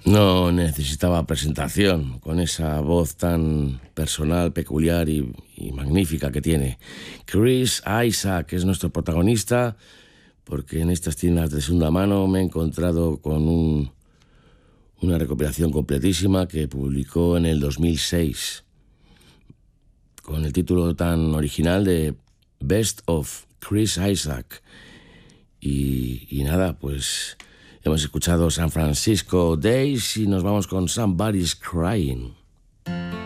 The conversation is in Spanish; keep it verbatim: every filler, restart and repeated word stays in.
No necesitaba presentación, con esa voz tan personal, peculiar y, y magnífica que tiene. Chris Isaak es nuestro protagonista, porque en estas tiendas de segunda mano me he encontrado con un, una recopilación completísima que publicó en el dos mil seis, con el título tan original de Best of Chris Isaak. Y, y nada, pues hemos escuchado San Francisco Days y nos vamos con Somebody's Crying.